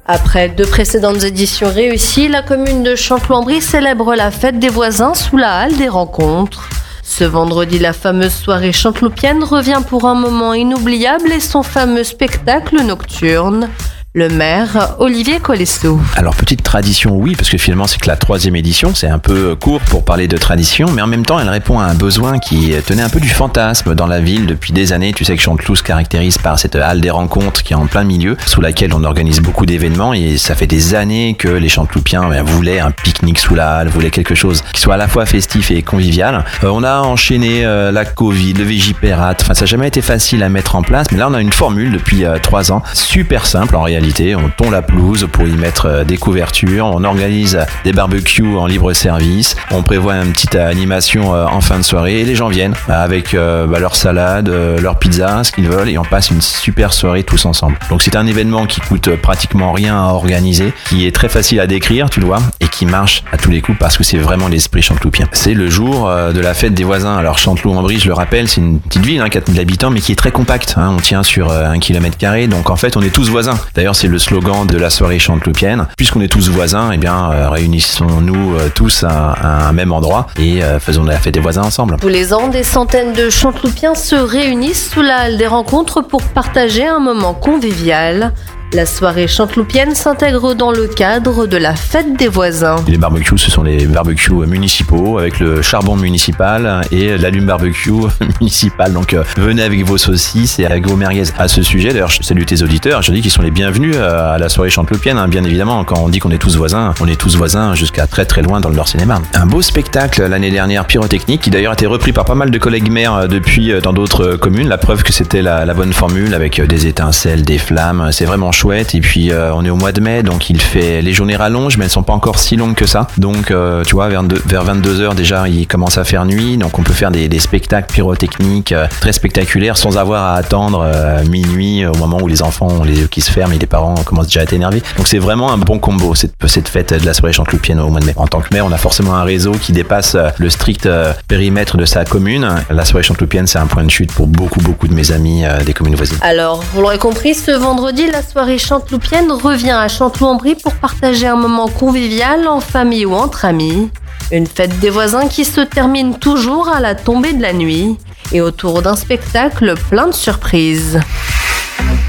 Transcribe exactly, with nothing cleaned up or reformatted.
Après deux précédentes éditions réussies, la commune de Chanteloup-en-Brie célèbre la fête des voisins sous la halle des rencontres. Ce vendredi, la fameuse soirée chanteloupienne revient pour un moment inoubliable et son fameux spectacle nocturne. Le maire, Olivier Colesso. Alors, petite tradition, oui, parce que finalement, c'est que la troisième édition, c'est un peu court pour parler de tradition, mais en même temps, elle répond à un besoin qui tenait un peu du fantasme dans la ville depuis des années. Tu sais que Chanteloup se caractérise par cette halle des rencontres qui est en plein milieu, sous laquelle on organise beaucoup d'événements, et ça fait des années que les Chanteloupiens ben, voulaient un pique-nique sous la halle, voulaient quelque chose qui soit à la fois festif et convivial. Euh, on a enchaîné euh, la Covid, le Vigipérate, enfin, ça n'a jamais été facile à mettre en place, mais là, on a une formule depuis euh, trois ans, super simple en réalité. On tond la pelouse pour y mettre des couvertures, on organise des barbecues en libre service, on prévoit une petite animation en fin de soirée et les gens viennent avec euh, bah, leur salade, euh, leur pizza, ce qu'ils veulent et on passe une super soirée tous ensemble. Donc c'est un événement qui coûte pratiquement rien à organiser, qui est très facile à décrire, tu le vois, et qui marche à tous les coups parce que c'est vraiment l'esprit chanteloupien. C'est le jour euh, de la fête des voisins. Alors Chanteloup-en-Brie, je le rappelle, c'est une petite ville, hein, quatre mille habitants, mais qui est très compacte. Hein, on tient sur euh, un kilomètre carré, donc en fait on est tous voisins. D'ailleurs c'est le slogan de la soirée chanteloupienne. Puisqu'on est tous voisins, eh bien, euh, réunissons-nous euh, tous à, à un même endroit et euh, faisons la fête des voisins ensemble. Tous les ans, des centaines de chanteloupiens se réunissent sous la halle des rencontres pour partager un moment convivial. La soirée chanteloupienne s'intègre dans le cadre de la fête des voisins. Les barbecues, ce sont les barbecues municipaux avec le charbon municipal et l'allume barbecue municipal. Donc euh, venez avec vos saucisses et avec vos merguez. À ce sujet, d'ailleurs, je salue tes auditeurs. Je dis qu'ils sont les bienvenus euh, à la soirée chanteloupienne. Hein, bien évidemment, quand on dit qu'on est tous voisins, on est tous voisins jusqu'à très très loin dans le Nord-Seine-et-Marne. Un beau spectacle l'année dernière, pyrotechnique, qui d'ailleurs a été repris par pas mal de collègues maires euh, depuis euh, dans d'autres euh, communes. La preuve que c'était la, la bonne formule avec euh, des étincelles, des flammes. C'est vraiment chouette. Et puis euh, on est au mois de mai, donc il fait les journées rallongent, mais elles sont pas encore si longues que ça. Donc euh, tu vois, vers, de, vers vingt-deux heures déjà, il commence à faire nuit, donc on peut faire des, des spectacles pyrotechniques euh, très spectaculaires sans avoir à attendre euh, minuit au moment où les enfants ont les yeux qui se ferment et les parents commencent déjà à être énervés. Donc c'est vraiment un bon combo cette, cette fête de la soirée chanteloupienne au mois de mai. En tant que maire, on a forcément un réseau qui dépasse euh, le strict euh, périmètre de sa commune. La soirée chanteloupienne, c'est un point de chute pour beaucoup beaucoup de mes amis euh, des communes voisines. Alors, vous l'aurez compris, ce vendredi, la soirée chanteloupienne revient à Chanteloup-en-Brie pour partager un moment convivial en famille ou entre amis. Une fête des voisins qui se termine toujours à la tombée de la nuit et autour d'un spectacle plein de surprises.